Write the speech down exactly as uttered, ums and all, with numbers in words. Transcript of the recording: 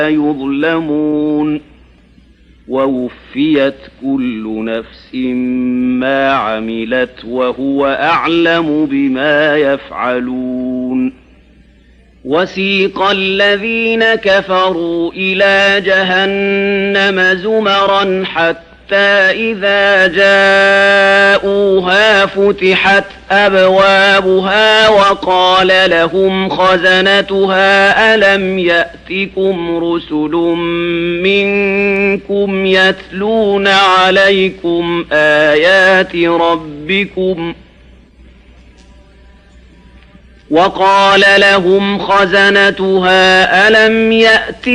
يظلمون ووفيت كل نفس ما عملت وهو أعلم بما يفعلون وسيق الذين كفروا إلى جهنم زمرا حتى إذا جاءوها فتحت أبوابها وقال لهم خزنتها ألم يأتكم رسل منكم يتلون عليكم آيات ربكم وقال لهم خزنتها ألم يأتكم